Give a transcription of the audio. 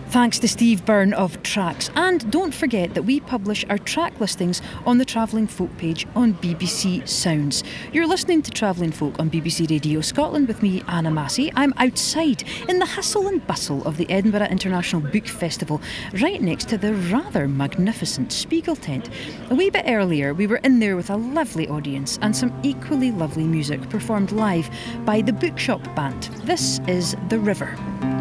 Thanks to Steve Byrne of Tracks. And don't forget that we publish our track listings on the Travelling Folk page on BBC Sounds. You're listening to Travelling Folk on BBC Radio Scotland with me, Anna Massey. I'm outside in the hustle and bustle of the Edinburgh International Book Festival, right next to the rather magnificent Spiegel tent. A wee bit earlier, we were in there with a lovely audience and some equally lovely music performed live by the Bookshop Band. This is The River.